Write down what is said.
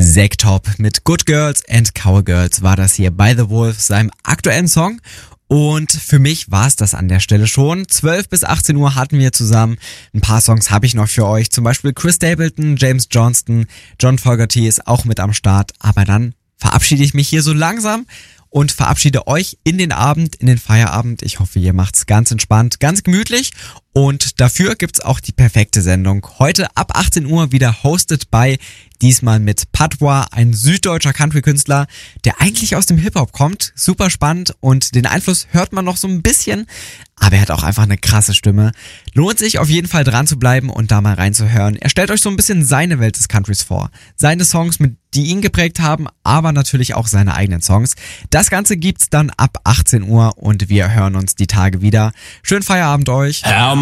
Sektop mit Good Girls and Cowgirls war das hier bei The Wolf, seinem aktuellen Song. Und für mich war es das an der Stelle schon. 12 bis 18 Uhr hatten wir zusammen. Ein paar Songs habe ich noch für euch. Zum Beispiel Chris Stapleton, James Johnston, John Fogerty ist auch mit am Start. Aber dann verabschiede ich mich hier so langsam und verabschiede euch in den Abend, in den Feierabend. Ich hoffe, ihr macht's ganz entspannt, ganz gemütlich. Und dafür gibt's auch die perfekte Sendung. Heute ab 18 Uhr wieder hosted by, diesmal mit Patois, ein süddeutscher Country-Künstler, der eigentlich aus dem Hip-Hop kommt. Super spannend und den Einfluss hört man noch so ein bisschen, aber er hat auch einfach eine krasse Stimme. Lohnt sich auf jeden Fall dran zu bleiben und da mal reinzuhören. Er stellt euch so ein bisschen seine Welt des Countries vor. Seine Songs, die ihn geprägt haben, aber natürlich auch seine eigenen Songs. Das Ganze gibt's dann ab 18 Uhr und wir hören uns die Tage wieder. Schönen Feierabend euch.